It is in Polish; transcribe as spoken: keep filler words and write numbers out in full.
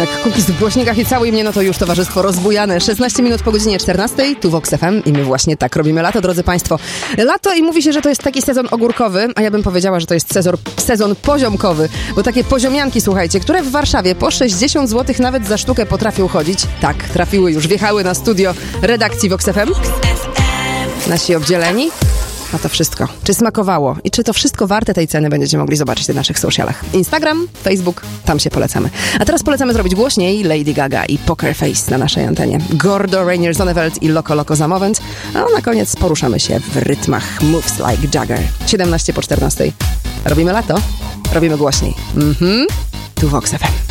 Jak Cookies w głośnikach i cały mnie, no to już towarzystwo rozbujane. szesnaście minut po godzinie czternastej, tu Vox F M i my właśnie tak robimy lato, drodzy Państwo. Lato i mówi się, że to jest taki sezon ogórkowy, a ja bym powiedziała, że to jest sezon, sezon poziomkowy, bo takie poziomianki, słuchajcie, które w Warszawie po sześćdziesiąt złotych nawet za sztukę potrafią chodzić. Tak, trafiły już, wjechały na studio redakcji Vox F M. Nasi obdzieleni. A to wszystko. Czy smakowało? I czy to wszystko warte tej ceny będziecie mogli zobaczyć na naszych socialach. Instagram, Facebook, tam się polecamy. A teraz polecamy zrobić głośniej Lady Gaga i Poker Face na naszej antenie. Gordo, Rainier Zonneveld i Loco Loco za moment. A na koniec poruszamy się w rytmach Moves Like Jagger. siedemnaście po czternastej. Robimy lato? Robimy głośniej. Mhm. Tu Vox F M.